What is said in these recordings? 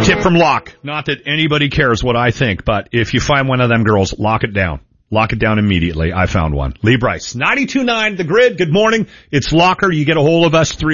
Tip from Locke. Not that anybody cares what I think, but if you find one of them girls, lock it down. Lock it down immediately. I found one. Lee Bryce. 92.9 The Grid. Good morning. It's Locker. You get a hold of us,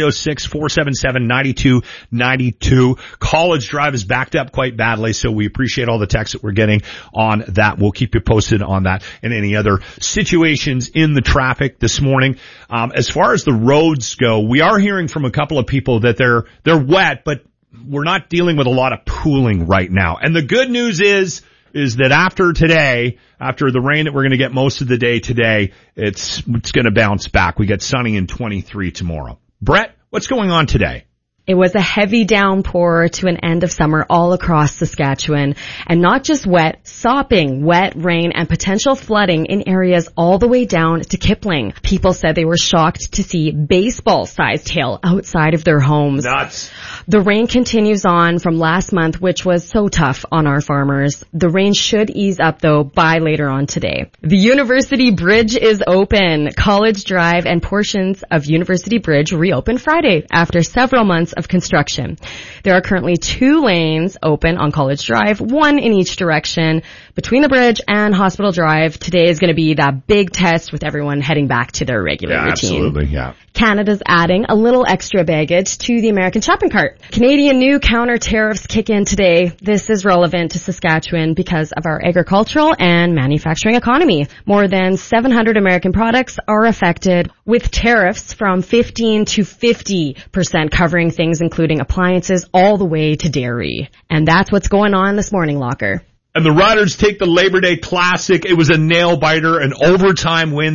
306-477-9292. College Drive is backed up quite badly, so we appreciate all the texts that we're getting on that. We'll keep you posted on that and any other situations in the traffic this morning. As far as the roads go, we are hearing from a couple of people that they're wet, but we're not dealing with a lot of pooling right now. And the good news is that after today, after the rain that we're going to get most of the day today, it's going to bounce back. We get sunny and 23 tomorrow. Brett, what's going on today? It was a heavy downpour to an end of summer all across Saskatchewan. And not just wet, sopping wet rain and potential flooding in areas all the way down to Kipling. People said they were shocked to see baseball-sized hail outside of their homes. Nuts. The rain continues on from last month, which was so tough on our farmers. The rain should ease up, though, by later on today. The University Bridge is open. College Drive and portions of University Bridge reopened Friday after several months of construction. There are currently 2 lanes open on College Drive, 1 in each direction between the bridge and Hospital Drive. Today is going to be that big test with everyone heading back to their regular routine. Absolutely, yeah. Canada's adding a little extra baggage to the American shopping cart. Canadian new counter tariffs kick in today. This is relevant to Saskatchewan because of our agricultural and manufacturing economy. More than 700 American products are affected, with tariffs from 15 to 50% covering things including appliances all the way to dairy. And that's what's going on this morning, Locker. And the Riders take the Labor Day Classic. It was a nail-biter, an overtime win.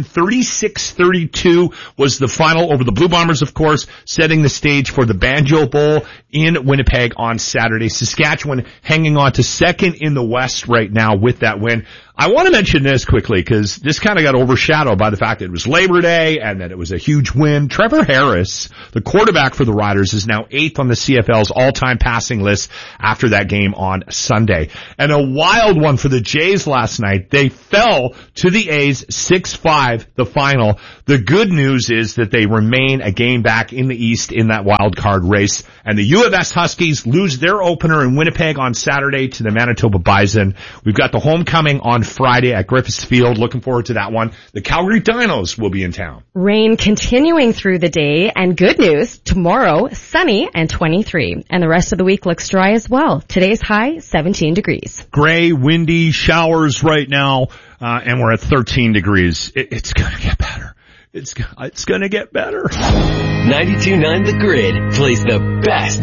36-32 was the final over the Blue Bombers, of course, setting the stage for the Banjo Bowl in Winnipeg on Saturday. Saskatchewan hanging on to second in the West right now with that win. I want to mention this quickly because this kind of got overshadowed by the fact that it was Labor Day and that it was a huge win. Trevor Harris, the quarterback for the Riders, is now 8th on the CFL's all-time passing list after that game on Sunday. And a wild one for the Jays last night. They fell to the A's 6-5, the final. The good news is that they remain a game back in the East in that wild card race. And the U of S Huskies lose their opener in Winnipeg on Saturday to the Manitoba Bison. We've got the homecoming on Friday at Griffiths Field. Looking forward to that one. The Calgary Dinos will be in town. Rain continuing through the day, and good news, tomorrow, sunny and 23. And the rest of the week looks dry as well. Today's high, 17 degrees. Gray, windy, showers right now, and we're at 13 degrees. It's gonna get better. It's gonna get better. 92.9 The Grid plays the best